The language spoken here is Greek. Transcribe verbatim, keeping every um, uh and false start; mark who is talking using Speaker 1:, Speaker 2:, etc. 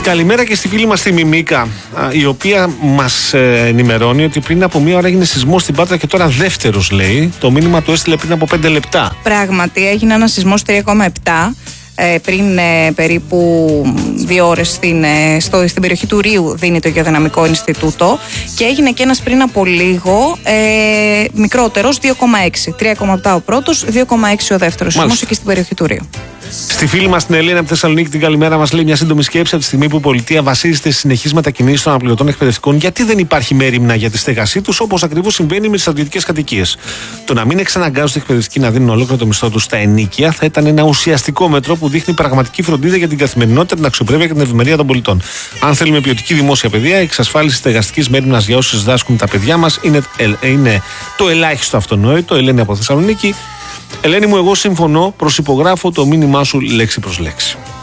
Speaker 1: Καλημέρα και στη φίλη μας τη Μιμίκα, η οποία μας ενημερώνει ότι πριν από μία ώρα έγινε σεισμός στην Πάτρα και τώρα δεύτερος, λέει. Το μήνυμα το έστειλε πριν από πέντε λεπτά.
Speaker 2: Πράγματι, έγινε ένα σεισμός τρία κόμμα επτά ε, πριν ε, περίπου δύο ώρες στην, ε, στο, στην περιοχή του Ρίου, δίνει το Γεωδυναμικό Ινστιτούτο, και έγινε και ένας πριν από λίγο ε, μικρότερος, δύο κόμμα έξι. τρία κόμμα επτά ο πρώτος, δύο κόμμα έξι ο δεύτερος. Σεισμός εκεί στην περιοχή του Ρίου.
Speaker 1: Στη φίλη μας την Ελένα από τη Θεσσαλονίκη, την καλημέρα μας, λέει μια σύντομη σκέψη. Από τη στιγμή που η πολιτεία βασίζεται στις συνεχείς μετακινήσεις των αναπληρωτών εκπαιδευτικών, γιατί δεν υπάρχει μέριμνα για τη στέγασή τους, όπως ακριβώς συμβαίνει με τις στρατιωτικές κατοικίες? Το να μην εξαναγκάζονται οι εκπαιδευτικοί να δίνουν ολόκληρο το μισθό τους στα ενίκια θα ήταν ένα ουσιαστικό μέτρο που δείχνει πραγματική φροντίδα για την καθημερινότητα, την αξιοπρέπεια και την ευημερία των πολιτών. Αν θέλουμε ποιοτική δημόσια παιδεία, η εξασφάλιση στεγαστικής μέριμνας για όσους διδάσκουν τα παιδιά μας είναι, είναι το ελάχιστο αυτονόητο. Ελένη από Θεσσαλονίκη. Ελένη μου, εγώ συμφωνώ, προσυπογράφω το μήνυμά σου λέξη προς λέξη.